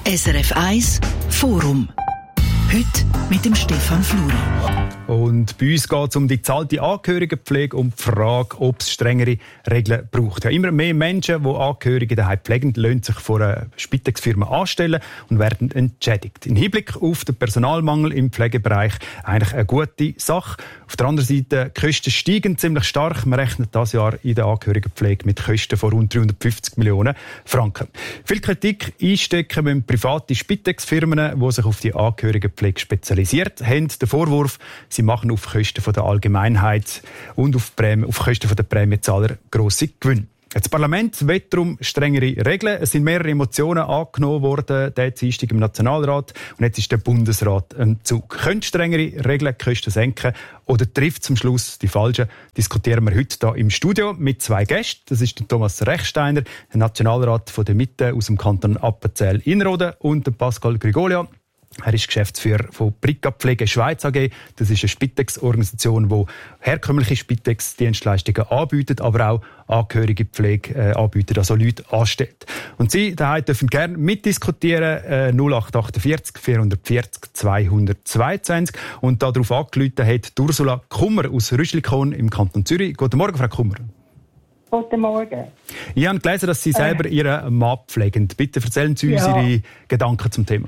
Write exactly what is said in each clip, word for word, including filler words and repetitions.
S R F eins Forum. Heute mit dem Stefan Fluri. Und bei uns geht es um die gezahlte Angehörigenpflege und die Frage, ob es strengere Regeln braucht. Ja, immer mehr Menschen, die Angehörige daheim pflegen, lassen sich von einer Spitex-Firma anstellen und werden entschädigt. Im Hinblick auf den Personalmangel im Pflegebereich eigentlich eine gute Sache. Auf der anderen Seite, die Kosten steigen ziemlich stark. Man rechnet dieses Jahr in der Angehörigenpflege mit Kosten von rund dreihundertfünfzig Millionen Franken. Viel Kritik einstecken müssen private Spitex-Firmen, die sich auf die Angehörigenpflege spezialisiert haben. Der Vorwurf, sie machen auf Kosten der Allgemeinheit und auf, Prämie, auf Kosten der Prämienzahler grosse Gewinne. Das Parlament will darum strengere Regeln. Es sind mehrere Motionen angenommen worden, der Dienstag im Nationalrat. Und jetzt ist der Bundesrat am Zug. Können strengere Regeln die Kosten senken oder trifft zum Schluss die falschen? Diskutieren wir heute hier im Studio mit zwei Gästen. Das ist der Thomas Rechsteiner, der Nationalrat von der Mitte aus dem Kanton Appenzell-Innerrhoden, und der Pascal Grigolia. Er ist Geschäftsführer von Brika Pflege Schweiz A G. Das ist eine Spitex-Organisation, die herkömmliche Spitex-Dienstleistungen anbietet, aber auch angehörige Pflege äh, anbietet, also Leute anstellt. Und Sie daheim dürfen gerne mitdiskutieren. Äh, null acht achtundvierzig vierhundertvierzig zweihundertzweiundzwanzig. Und darauf angerufen hat Ursula Kummer aus Rüschlikon im Kanton Zürich. Guten Morgen, Frau Kummer. Guten Morgen. Ich habe gelesen, dass Sie selber äh. Ihren Mann pflegen. Bitte erzählen Sie uns ja. Ihre Gedanken zum Thema.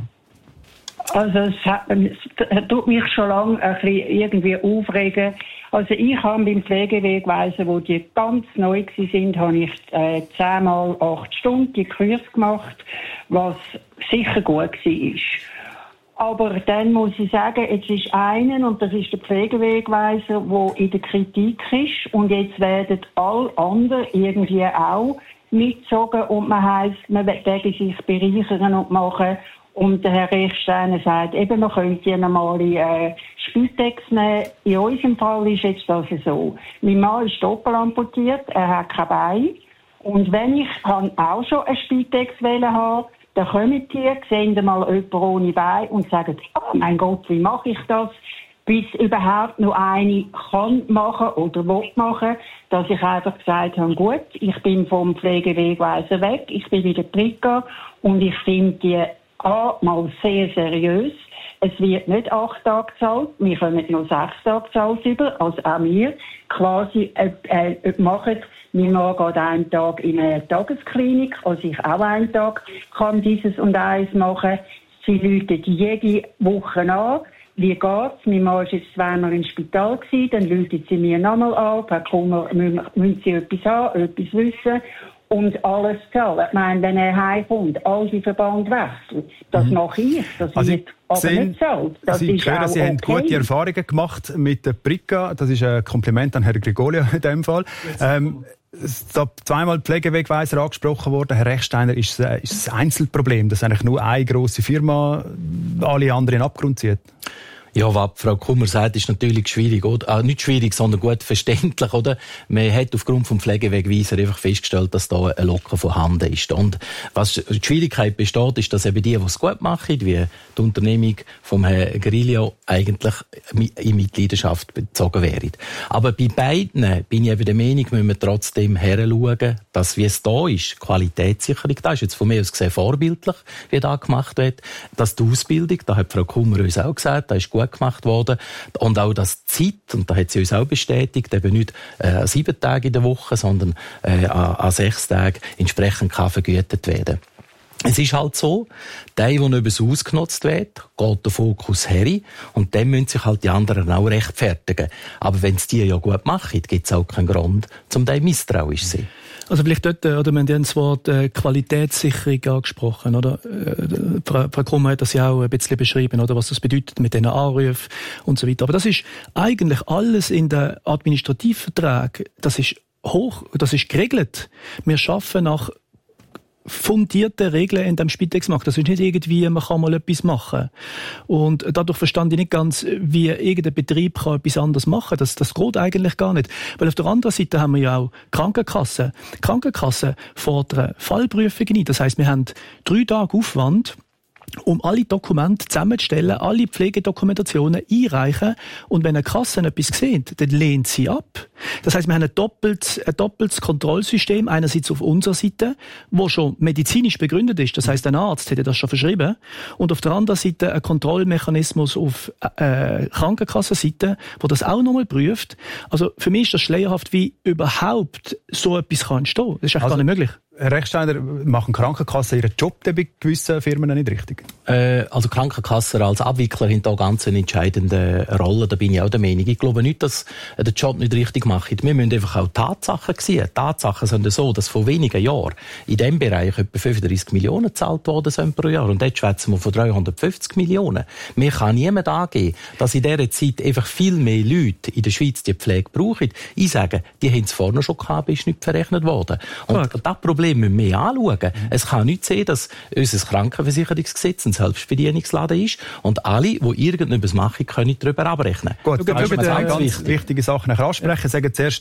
Also es, hat, es tut mich schon lange ein bisschen irgendwie aufregen. Also ich habe beim Pflegewegweisen, wo die ganz neu waren, habe ich äh, zehnmal acht Stunden die Kurs gemacht, was sicher gut war. Aber dann muss ich sagen, jetzt ist einen, und das ist der Pflegewegweiser, der in der Kritik ist, und jetzt werden alle anderen irgendwie auch mitgezogen und man heisst, man werde sich bereichern und machen. Und der Herr Rechsteiner sagt, eben, man könnte ja normale äh, Spitex nehmen. In unserem Fall ist jetzt das so. Mein Mann ist doppelt amputiert, er hat kein Bein. Und wenn ich auch schon eine Spitex haben, dann kommen die, sehen mal jemanden ohne Bein und sagen, oh mein Gott, wie mache ich das? Bis überhaupt noch eine kann machen oder will machen, dass ich einfach gesagt habe, gut, ich bin vom Pflegewegweiser weg, ich bin wieder Brika und ich finde die A, mal sehr seriös. Es wird nicht acht Tage gezahlt, wir kommen nur sechs Tage gezahlt über, also auch wir. Klar, sie äh, äh, machen, mein Mann geht einen Tag in eine Tagesklinik, also ich auch einen Tag kann dieses und eins machen. Sie rufen jede Woche an, wie geht's? Mein Mann war jetzt zweimal im Spital gewesen, dann rufen sie mir nochmal an, Herr Kummer, müssen Sie etwas haben, etwas wissen? Und alles zahlen. Ich meine, wenn er heimkommt, all die Verband wechseln, das mhm. mache ich. Das also wird aber sehen, nicht zahlt. Das Sie ist hören, auch Sie okay. haben gute Erfahrungen gemacht mit der Brika. Das ist ein Kompliment an Herrn Grigolia in dem Fall. Ähm, es ist zweimal Pflegewegweiser angesprochen worden. Herr Rechsteiner, ist es, ist es ein Einzelproblem, dass eigentlich nur eine grosse Firma alle anderen in den Abgrund zieht? Ja, was Frau Kummer sagt, ist natürlich schwierig, oder? Ah, nicht schwierig, sondern gut verständlich, oder? Man hat aufgrund vom Pflegewegweiser einfach festgestellt, dass da ein Locken vorhanden ist. Und was die Schwierigkeit besteht, ist, dass eben die, die es gut machen, wie die Unternehmung vom Herrn Grillo, eigentlich in Mitleidenschaft bezogen wären. Aber bei beiden bin ich eben der Meinung, müssen wir trotzdem heranschauen, dass, wie es da ist, Qualitätssicherung, das ist jetzt von mir aus gesehen vorbildlich, wie da gemacht wird, dass die Ausbildung, da hat Frau Kummer uns auch gesagt, da ist gut gemacht worden. Und auch das Zeit, und da hat sie uns auch bestätigt, eben nicht äh, sieben Tage in der Woche, sondern äh, an, an sechs Tagen entsprechend kann vergütet werden. Es ist halt so, der, der nicht übers ausgenutzt wird, geht der Fokus her und dann müssen sich halt die anderen auch rechtfertigen. Aber wenn es die ja gut machen, gibt es auch keinen Grund, um dem misstrauisch zu sein. Also vielleicht dort, oder wir haben das Wort äh, Qualitätssicherung angesprochen, oder? Äh, Frau, Frau Kummer hat das ja auch ein bisschen beschrieben, oder? Was das bedeutet mit diesen Anrufen und so weiter. Aber das ist eigentlich alles in den Administrativverträgen, das ist hoch, das ist geregelt. Wir arbeiten nach fundierte Regeln in dem Spitex-Markt. Das ist nicht irgendwie, man kann mal etwas machen. Und dadurch verstand ich nicht ganz, wie irgendein Betrieb kann etwas anderes machen. Das, das geht eigentlich gar nicht. Weil auf der anderen Seite haben wir ja auch Krankenkassen. Krankenkassen fordern Fallprüfungen ein. Das heisst, wir haben drei Tage Aufwand, um alle Dokumente zusammenzustellen, alle Pflegedokumentationen einreichen. Und wenn eine Kasse etwas sieht, dann lehnt sie ab. Das heisst, wir haben ein doppeltes, ein doppeltes Kontrollsystem, einerseits auf unserer Seite, wo schon medizinisch begründet ist, das heisst, ein Arzt hätte das schon verschrieben, und auf der anderen Seite ein Kontrollmechanismus auf äh, Krankenkassenseite, wo das auch nochmal prüft. Also für mich ist das schleierhaft, wie überhaupt so etwas kann entstehen. Das ist eigentlich also gar nicht möglich. Herr Rechsteiner, machen Krankenkassen ihren Job bei gewissen Firmen nicht richtig? Äh, also Krankenkassen als Abwickler haben da ganz eine entscheidende Rolle. Da bin ich auch der Meinung. Ich glaube nicht, dass äh, den Job nicht richtig machen. Wir müssen einfach auch Tatsachen sehen. Tatsachen sind so, dass vor wenigen Jahren in diesem Bereich etwa fünfunddreissig Millionen gezahlt worden sind pro Jahr. Und jetzt schwätzen wir von dreihundertfünfzig Millionen. Mir kann niemand angeben, dass in dieser Zeit einfach viel mehr Leute in der Schweiz die Pflege brauchen. Ich sage, die haben es vorne schon gehabt, ist nicht verrechnet worden. Und okay. Das Problem müssen wir anschauen. Mhm. Es kann nicht sein, dass unser Krankenversicherungsgesetz ein Selbstbedienungsladen ist und alle, die irgendetwas machen, können darüber abrechnen. Gut, dann müssen wir eine ganz wichtige Sache nachher ansprechen. Sagen zuerst